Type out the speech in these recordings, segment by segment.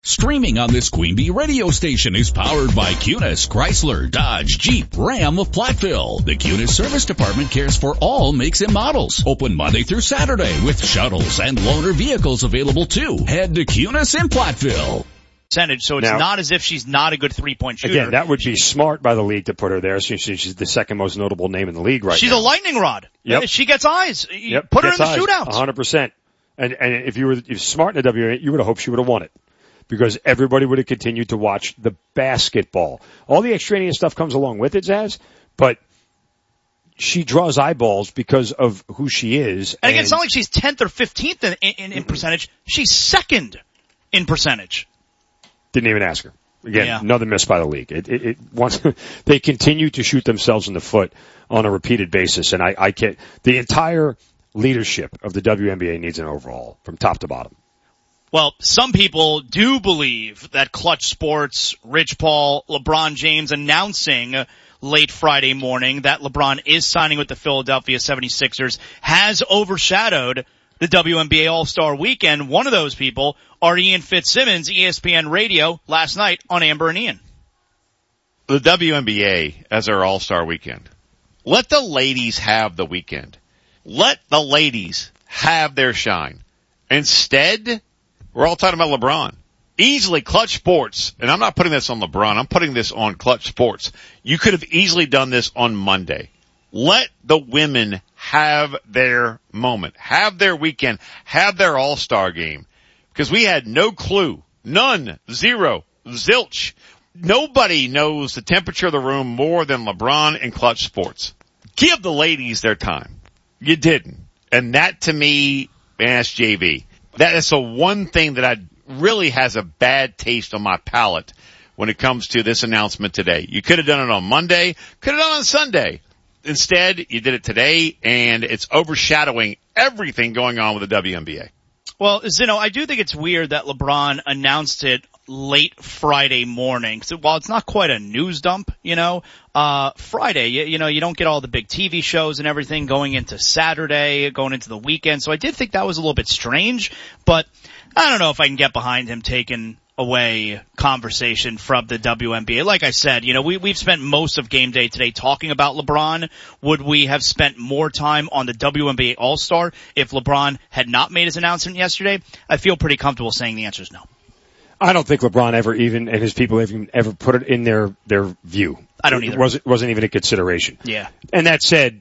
Streaming on this Queen Bee radio station is powered by Cunis, Chrysler, Dodge, Jeep, Ram of Platteville. The Cunis Service Department cares for all makes and models. Open Monday through Saturday with shuttles and loaner vehicles available too. Head to Cunis in Platteville. So it's not as if she's not a good three-point shooter. Again, that would be smart by the league to put her there since she's the second most notable name in the league right now. She's a lightning rod. Yep. She gets eyes. Yep. Put her in the eyes, shootouts. 100%. And if you were smart in the WNBA, you would have hoped she would have won it. Because everybody would have continued to watch the basketball. All the extraneous stuff comes along with it, Zaz, but she draws eyeballs because of who she is. And again, it's not like she's 10th or 15th in percentage. She's second in percentage. Didn't even ask her. Again, another miss by the league. Once they continue to shoot themselves in the foot on a repeated basis, and I can't. The entire leadership of the WNBA needs an overhaul from top to bottom. Well, some people do believe that Clutch Sports, Rich Paul, LeBron James announcing late Friday morning that LeBron is signing with the Philadelphia 76ers has overshadowed the WNBA All-Star Weekend. One of those people are Ian Fitzsimmons, ESPN Radio, last night on Amber and Ian. The WNBA as our All-Star Weekend. Let the ladies have the weekend. Let the ladies have their shine. Instead, we're all talking about LeBron. Easily, Clutch Sports, and I'm not putting this on LeBron, I'm putting this on Clutch Sports. You could have easily done this on Monday. Let the women have their moment, have their weekend, have their all-star game. Because we had no clue, none, zero, zilch. Nobody knows the temperature of the room more than LeBron and Clutch Sports. Give the ladies their time. You didn't. And that to me, ask JV. That is the one thing that really has a bad taste on my palate when it comes to this announcement today. You could have done it on Monday, could have done it on Sunday. Instead, you did it today, and it's overshadowing everything going on with the WNBA. Well, Zino, I do think it's weird that LeBron announced it late Friday morning. So while it's not quite a news dump, Friday, you don't get all the big TV shows and everything going into Saturday, going into the weekend. So I did think that was a little bit strange, but I don't know if I can get behind him taking away conversation from the WNBA. Like I said, we've spent most of game day today talking about LeBron. Would we have spent more time on the WNBA All-Star if LeBron had not made his announcement yesterday? I feel pretty comfortable saying the answer is no. I don't think LeBron ever and his people ever put it in their view. I don't either. It wasn't even a consideration. Yeah. And that said,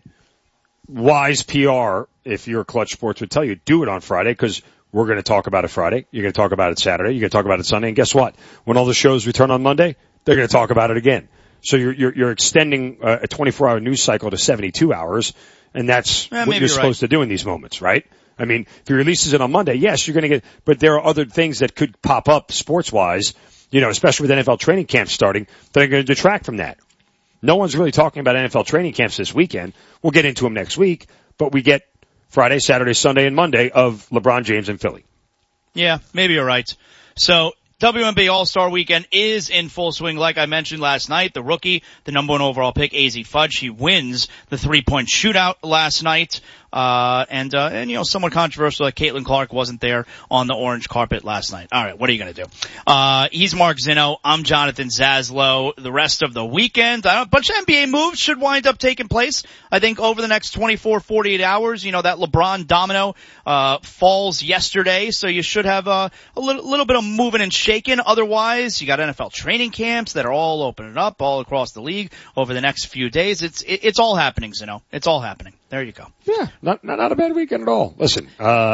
wise PR, if you're Clutch Sports, would tell you, do it on Friday because we're going to talk about it Friday. You're going to talk about it Saturday. You're going to talk about it Sunday. And guess what? When all the shows return on Monday, they're going to talk about it again. So you're extending a 24-hour news cycle to 72 hours, and that's what you're supposed to do in these moments, right? I mean, if he releases it on Monday, yes, you're going to get, but there are other things that could pop up sports-wise, especially with NFL training camps starting, that are going to detract from that. No one's really talking about NFL training camps this weekend. We'll get into them next week, but we get Friday, Saturday, Sunday, and Monday of LeBron James and Philly. Yeah, maybe you're right. So, WNBA All-Star Weekend is in full swing. Like I mentioned last night, the rookie, the number 1 overall pick, AZ Fudge, he wins the 3-point shootout last night. And somewhat controversial that Caitlin Clark wasn't there on the orange carpet last night. All right, what are you going to do? He's Mark Zinno. I'm Jonathan Zaslow. The rest of the weekend, a bunch of NBA moves should wind up taking place. I think over the next 24, 48 hours, that LeBron domino, falls yesterday. So you should have, a little bit of moving and shaking. Otherwise, you got NFL training camps that are all opening up all across the league over the next few days. It's all happening, Zinno. It's all happening. There you go. Yeah, not a bad weekend at all. Listen,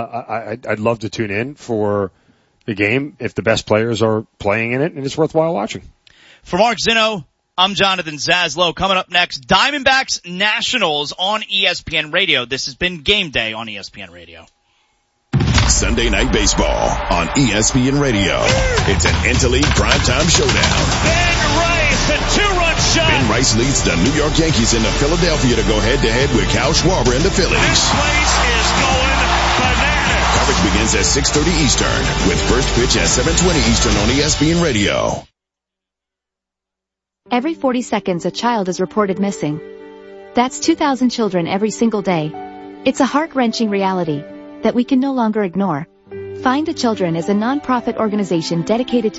I'd love to tune in for the game if the best players are playing in it, and it's worthwhile watching. For Mark Zinno, I'm Jonathan Zaslow. Coming up next, Diamondbacks Nationals on ESPN Radio. This has been Game Day on ESPN Radio. Sunday Night Baseball on ESPN Radio. It's an interleague primetime showdown. Ben Rice, a 2-run shot. Ben Rice leads the New York Yankees into Philadelphia to go head-to-head with Kyle Schwarber and the Phillies. This place is going bananas. Coverage begins at 6:30 Eastern with first pitch at 7:20 Eastern on ESPN Radio. Every 40 seconds a child is reported missing. That's 2,000 children every single day. It's a heart-wrenching reality that we can no longer ignore. Find the Children is a non-profit organization dedicated to